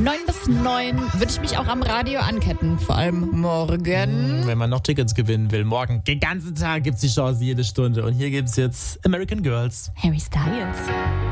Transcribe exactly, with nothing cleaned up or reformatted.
neun bis neun würde ich mich auch am Radio anketten, vor allem morgen. Wenn man noch Tickets gewinnen will, morgen den ganzen Tag gibt's die Chance, jede Stunde. Und hier gibt's jetzt American Girls. Harry Styles.